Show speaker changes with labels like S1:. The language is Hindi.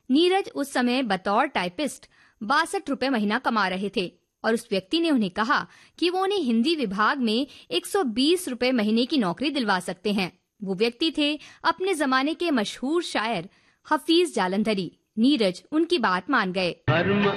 S1: नीरज उस समय बतौर टाइपिस्ट 62 रुपए महीना कमा रहे थे और उस व्यक्ति ने उन्हें कहा कि वो उन्हें हिंदी विभाग में 120 रुपए महीने की नौकरी दिलवा सकते हैं। वो व्यक्ति थे अपने जमाने के मशहूर शायर हफीज जालंधरी। नीरज उनकी बात मान गए।